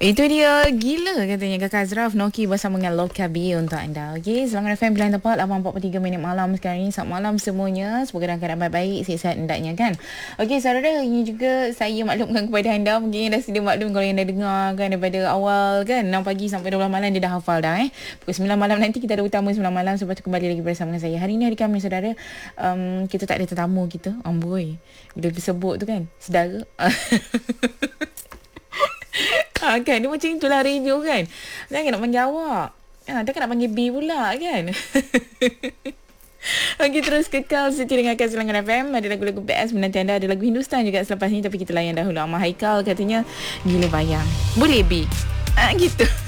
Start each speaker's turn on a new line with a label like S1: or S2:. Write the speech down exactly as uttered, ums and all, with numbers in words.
S1: Itu dia, gila katanya Kakak Azraf Noki bersama dengan Loka B untuk anda. Okey, Selangor F M Pilihan Tepat lapan empat puluh tiga minit malam sekarang ini. Selamat malam semuanya. Semoga dalam keadaan baik-baik, sihat-sihat hendaknya kan. Okey, saudara, ini juga saya maklumkan kepada anda, mungkin dah sedia maklum kalau yang dah dengar kan daripada awal kan, enam pagi sampai dua belas malam dia dah hafal dah eh. Pukul sembilan malam nanti kita ada utama sembilan malam, lepas tu kembali lagi bersama dengan saya. Hari ni hari Khamis saudara. Um, kita tak ada tetamu kita. Amboi. Bila disebut tu kan, saudara. Ha, kan dia macam itulah radio kan. Jangan nak panggil awak. Ha, takkan nak panggil B pula kan. Okey, terus kekal setia dengan Kak Selangor F M. Ada lagu-lagu best menanti anda. Ada lagu Hindustan juga selepas ni. Tapi kita layan dahulu Ahmad Haikal katanya gila bayang. Boleh B? Ha, gitu.